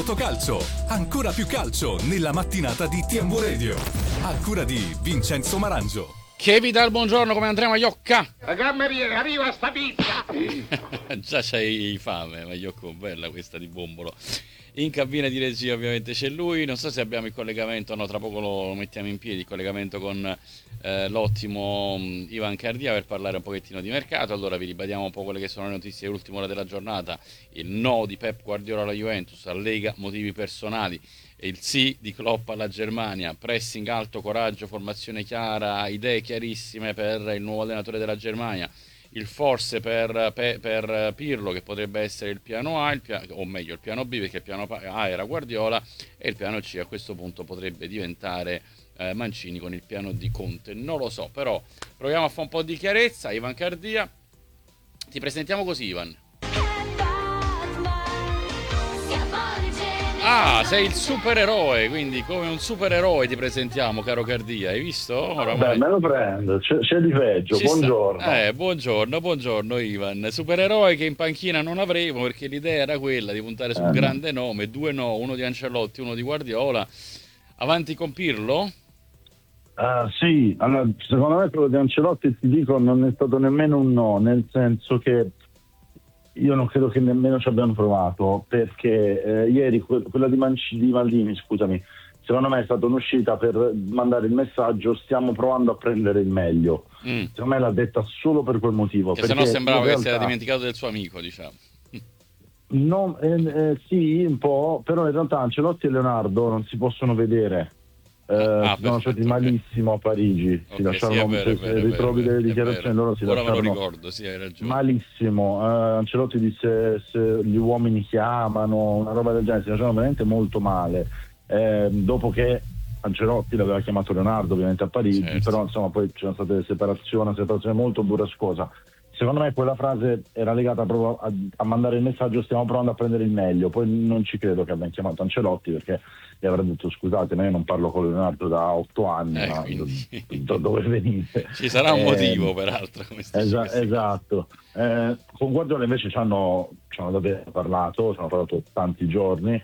Totocalcio, ancora più calcio nella mattinata di TMW Radio, a cura di Vincenzo Marangio. Che vi dà il buongiorno, come andremo a Iocca? Cameriere, arriva sta pizza! Già c'hai fame, ma Iocco, bella questa di Bombolo. In cabina di regia ovviamente c'è lui, non so se abbiamo il collegamento, no, tra poco lo mettiamo in piedi, il collegamento con l'ottimo Ivan Cardia per parlare un pochettino di mercato. Allora vi ribadiamo un po' quelle che sono le notizie dell'ultima ora della giornata: il no di Pep Guardiola alla Juventus, allega motivi personali, il sì di Klopp alla Germania, pressing alto, coraggio, formazione chiara, idee chiarissime per il nuovo allenatore della Germania, il forse per Pirlo, che potrebbe essere il piano A, o meglio il piano B, perché il piano A era Guardiola e il piano C a questo punto potrebbe diventare Mancini con il piano di Conte. Non lo so, però proviamo a fare un po' di chiarezza. Ivan Cardia, ti presentiamo così, Ivan. Ah, sei il supereroe, quindi come un supereroe ti presentiamo, caro Cardia, hai visto? Beh, me lo prendo, c'è di peggio, buongiorno. Buongiorno Ivan, supereroe che in panchina non avremo, perché l'idea era quella di puntare sul grande nome, 2 no, uno di Ancelotti, uno di Guardiola. Avanti con Pirlo? Sì, allora, secondo me quello di Ancelotti, ti dico, non è stato nemmeno un no, nel senso che io non credo che nemmeno ci abbiano provato, perché ieri quella di Maldini, scusami, secondo me è stata un'uscita per mandare il messaggio: stiamo provando a prendere il meglio. Secondo me l'ha detta solo per quel motivo. Che se no sembrava che si era dimenticato del suo amico, diciamo. No, sì, un po', però in realtà Ancelotti e Leonardo non si possono vedere. Sono stati malissimo a Parigi, Okay, si lasciarono, se ritrovi delle dichiarazioni loro si ora lasciarono, me lo ricordo, sì, hai ragione, malissimo. Ancelotti disse: se gli uomini chiamano, una roba del genere, si lasciarono veramente molto male, dopo che Ancelotti l'aveva chiamato Leonardo ovviamente a Parigi, certo. Però insomma poi c'erano state una separazione molto burrascosa. Secondo me quella frase era legata proprio a mandare il messaggio: stiamo provando a prendere il meglio. Poi non ci credo che abbiano chiamato Ancelotti, perché gli avrà detto: scusate, ma io non parlo con Leonardo da 8 anni, ma dove venite? Ci sarà un motivo, peraltro, come esatto. Con Guardiola invece ci hanno parlato tanti giorni.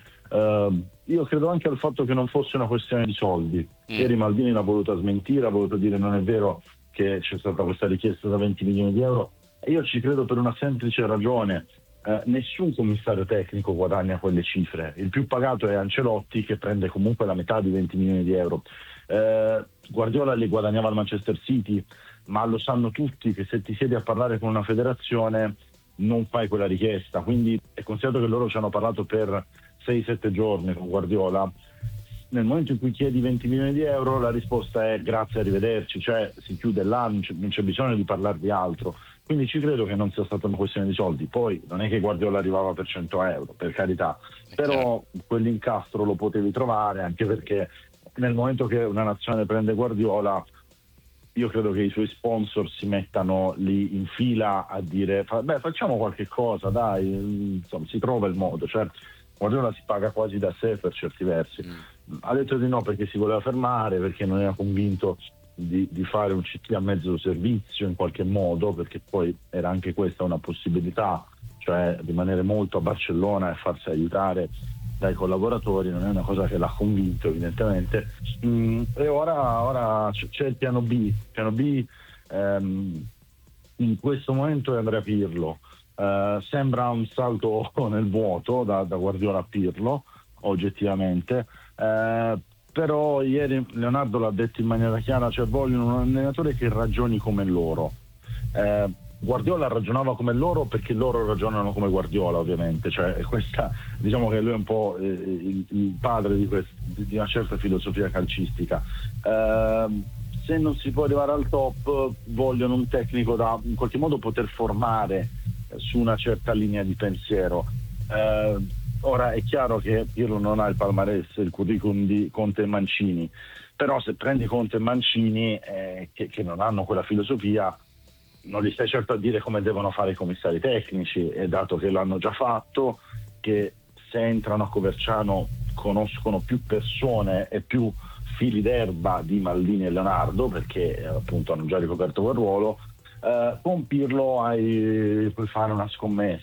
Io credo anche al fatto che non fosse una questione di soldi. Ieri Maldini l'ha voluta smentire, ha voluto dire: non è vero che c'è stata questa richiesta da 20 milioni di euro. E io ci credo per una semplice ragione: nessun commissario tecnico guadagna quelle cifre. Il più pagato è Ancelotti, che prende comunque la metà di 20 milioni di euro. Guardiola li guadagnava al Manchester City, ma lo sanno tutti che se ti siedi a parlare con una federazione non fai quella richiesta. Quindi è considerato che loro ci hanno parlato per 6-7 giorni con Guardiola. Nel momento in cui chiedi 20 milioni di euro, la risposta è: grazie, arrivederci, cioè si chiude l'anno, non c'è bisogno di parlare di altro. Quindi ci credo che non sia stata una questione di soldi. Poi non è che Guardiola arrivava per 100 euro, per carità, però quell'incastro lo potevi trovare, anche perché nel momento che una nazione prende Guardiola, io credo che i suoi sponsor si mettano lì in fila a dire: facciamo qualche cosa, dai, insomma, si trova il modo. Cioè Guardiola si paga quasi da sé per certi versi. Ha detto di no perché si voleva fermare, perché non era convinto di fare un CT a mezzo servizio in qualche modo, perché poi era anche questa una possibilità, cioè rimanere molto a Barcellona e farsi aiutare dai collaboratori. Non è una cosa che l'ha convinto, evidentemente. E ora c'è il piano B. In questo momento è Andrea Pirlo. Sembra un salto nel vuoto da Guardiola a Pirlo, oggettivamente, però ieri Leonardo l'ha detto in maniera chiara: cioè vogliono un allenatore che ragioni come loro. Guardiola ragionava come loro perché loro ragionano come Guardiola, ovviamente, cioè questa, diciamo che lui è un po' il padre di una certa filosofia calcistica. Se non si può arrivare al top, vogliono un tecnico da in qualche modo poter formare su una certa linea di pensiero. Ora è chiaro che Pirlo non ha il palmarès, il curriculum di Conte e Mancini, però se prendi Conte e Mancini che non hanno quella filosofia, non gli stai certo a dire come devono fare i commissari tecnici, e dato che l'hanno già fatto, che se entrano a Coverciano conoscono più persone e più fili d'erba di Maldini e Leonardo, perché appunto hanno già ricoperto quel ruolo. Con Pirlo puoi fare una scommessa,